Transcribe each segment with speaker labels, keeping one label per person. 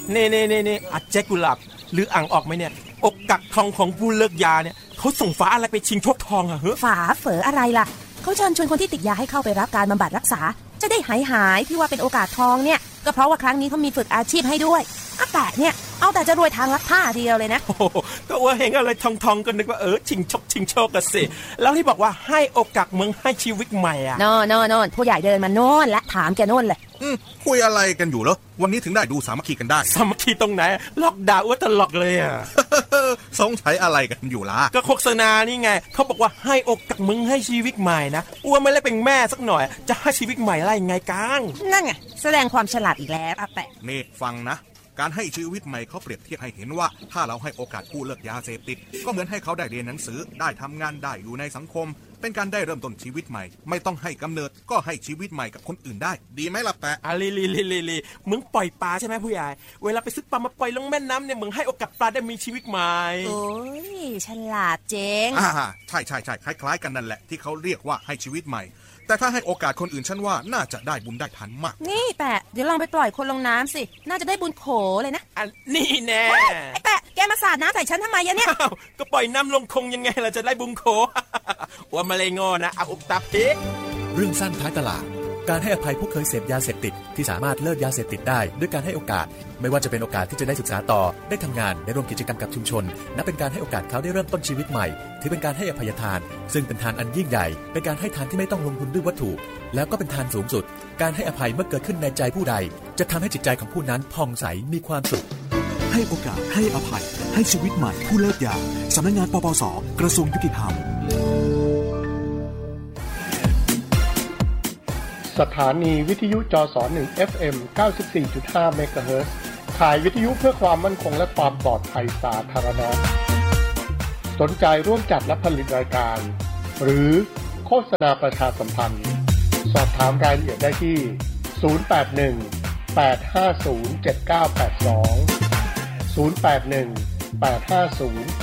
Speaker 1: เน่อาแจ็คกุหลาบหรืออ่างออกไหมเนี่ยอกกักทองของผู้เลิกยาเนี่ยเขาส่งฝาอะไรไปชิงโชคทองอะเฮ้
Speaker 2: ฝาเฝออะไรล่ะเขาเชิญชวนคนที่ติดยาให้เข้าไปรับการบำบัดรักษาจะได้หายที่ว่าเป็นโอกาสทองเนี่ยก็เพราะว่าครั้งนี้เขามีฝึกอาชีพให้ด้วยอาแปะเนี่ยเอาแต่จะรวยทางลักผ้าเดียวเลยนะ
Speaker 1: ก็ว่าเห็นอะไรทองกันนึกว่าชิงโชคกันสิแล้วที่บอกว่าให้โอกาสมึงให้ชีวิตใหม่อ่ะ
Speaker 2: โน่นผู้ใหญ่เดินมาโน่นและถามแกโน่นเลย
Speaker 3: คุยอะไรกันอยู่เหรอวันนี้ถึงได้ดูสามัคคีกันได้
Speaker 1: สามัคคีตรงไหนล็อกดาวน์ว่าตลกเลยอ่ะ
Speaker 3: สงสัยอะไรกันอยู่ล่ะ
Speaker 1: ก็โฆษณานี่ไงเขาบอกว่าให้โอกาสมึงให้ชีวิตใหม่นะว่าไม่ได้เป็นแม่สักหน่อยจะให้ชีวิตใหม่อะไรไงกัง
Speaker 2: นั่นไงแสดงความฉลาดอีกแล้วอาแปะ
Speaker 3: นี่ฟังนะการให้ชีวิตใหม่เขาเปรียบเทียบให้เห็นว่าถ้าเราให้โอกาสผู้เลิกยาเสพติดก็เหมือนให้เขาได้เรียนหนังสือได้ทำงานได้อยู่ในสังคมเป็นการได้เริ่มต้นชีวิตใหม่ไม่ต้องให้กำเนิดก็ให้ชีวิตใหม่กับคนอื่นได้ดีไหมล่ะแปะ
Speaker 1: ลีมึงปล่อยปลาใช่ไหมผู้ใหญ่เวลาไปซื้อปลามาปล่อยลงแม่น้ำเนี่ยมึงให้โอกาสปลาได้มีชีวิตใหม่
Speaker 2: โอ้ยฉลาดเจ๋ง
Speaker 3: ใช่คล้ายๆกันนั่นแหละที่เขาเรียกว่าให้ชีวิตใหม่แต่ถ้าให้โอกาสคนอื่นฉันว่าน่าจะได้บุญได้ทานมาก
Speaker 2: นี่แปะเดี๋ยวลองไปปล่อยคนลงน้ำสิน่าจะได้บุญโขเลยนะ
Speaker 1: นี่แน่
Speaker 2: ไอ้แปะแกมาสาดน้ำใส่ฉันทำไมเนี่ย
Speaker 1: ก็ปล่อยน้ำลงคงยังไงล่ะจะได้บุญโขว่ามาเลยงอนะอุบตับเพ
Speaker 4: เรื่องสั้นท้ายตลาดการให้อภัยผู้เคยเสพยาเสพติดที่สามารถเลิกยาเสพติดได้ด้วยการให้โอกาสไม่ว่าจะเป็นโอกาสที่จะได้ศึกษาต่อได้ทำงานได้ร่วมกิจกรรมกับชุมชนนับเป็นการให้โอกาสเขาได้เริ่มต้นชีวิตใหม่ถือเป็นการให้อภัยทานซึ่งเป็นทานอันยิ่งใหญ่เป็นการให้ทานที่ไม่ต้องลงทุนด้วยวัตถุแล้วก็เป็นทานสูงสุดการให้อภัยเมื่อเกิดขึ้นในใจผู้ใดจะทำให้จิตใจของผู้นั้นผ่องใสมีความสุข
Speaker 5: ให้โอกาสให้อภัยให้ชีวิตใหม่ผู้เลิกยาสำนักงานปปส.กระทรวงยุติธรรม
Speaker 6: สถานีวิทยุจส1 FM 94.5 เมกะเฮิรตซ์ข่ายวิทยุเพื่อความมั่นคงและความปลอดภัยสาธารณะสนใจร่วมจัดและผลิตรายการหรือโฆษณาประชาสัมพันธ์สอบถามรายละเอียดได้ที่081 850 7982 081 850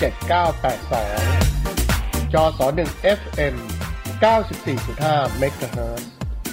Speaker 6: 7982 จส1 FM 94.5 เมกะเฮิรตซ์